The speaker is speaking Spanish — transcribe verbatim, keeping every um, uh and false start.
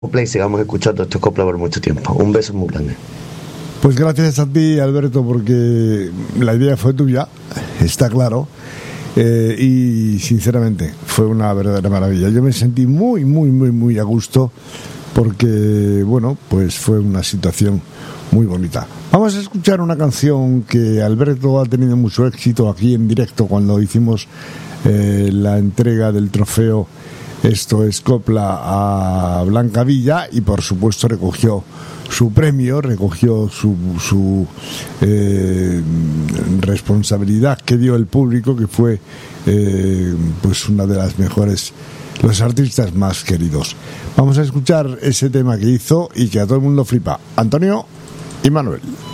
Copla y sigamos escuchando estos coplas por mucho tiempo. Un beso muy grande. Pues gracias a ti, Alberto, porque la idea fue tuya, está claro, eh, y sinceramente fue una verdadera maravilla. Yo me sentí muy, muy, muy, muy a gusto porque, bueno, pues fue una situación muy bonita. Vamos a escuchar una canción que Alberto ha tenido mucho éxito aquí en directo cuando hicimos eh, la entrega del trofeo Esto es Copla a Blanca Villa, y por supuesto recogió su premio, recogió su, su eh, responsabilidad que dio el público, que fue eh, pues una de las mejores, los artistas más queridos. Vamos a escuchar ese tema que hizo y que a todo el mundo flipa. Antonio y Manuel.